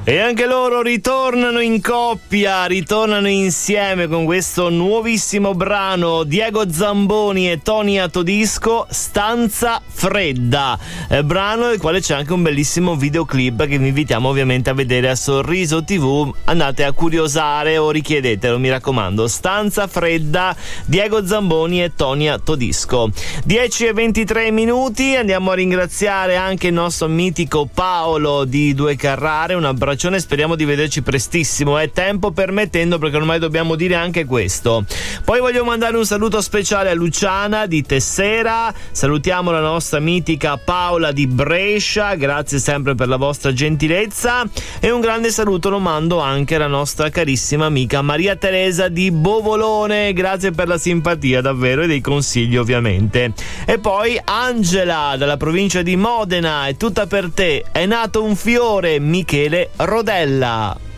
E anche loro ritornano in coppia, ritornano insieme con questo nuovissimo brano, Diego Zamboni e Tonia Todisco, Stanza Fredda, brano del quale c'è anche un bellissimo videoclip che vi invitiamo ovviamente a vedere a Sorriso TV. Andate a curiosare o richiedetelo, mi raccomando. Stanza Fredda, Diego Zamboni e Tonia Todisco. 10:23, andiamo a ringraziare anche il nostro mitico Paolo di Due Carrare, un abbraccione, speriamo di vederci prestissimo, tempo permettendo, perché ormai dobbiamo dire anche questo. Poi voglio mandare un saluto speciale a Luciana di Tessera, salutiamo la nostra mitica Paola di Brescia, grazie sempre per la vostra gentilezza, e un grande saluto lo mando anche alla nostra carissima amica Maria Teresa di Bovolone, grazie per la simpatia davvero e dei consigli ovviamente. E poi Angela dalla provincia di Modena, è tutta per te, è nato un fiore, Michele Rodella.